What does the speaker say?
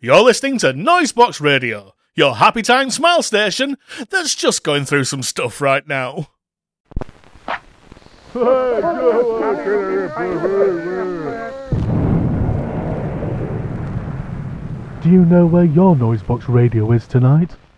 You're listening to Noisebox Radio, your happy time smile station that's just going through some stuff right now. Do you know where your Noisebox Radio is tonight?